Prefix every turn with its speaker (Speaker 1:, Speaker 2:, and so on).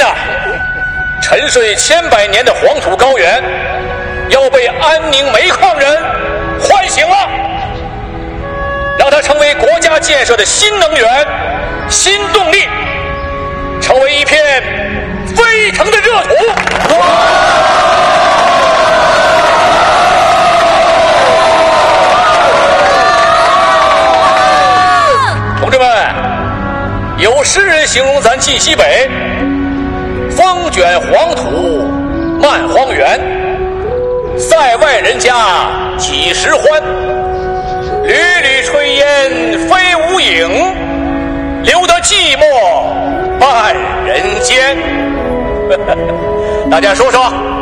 Speaker 1: 呐，沉睡千百年的黄土高原要被安宁煤矿人唤醒了，让它成为国家建设的新能源、新动力，成为一片沸腾的热土。同志们，有诗人形容咱晋西北风卷黄土漫荒原，塞外人家几时欢，缕缕炊烟飞无影，留得寂寞半人间。大家说说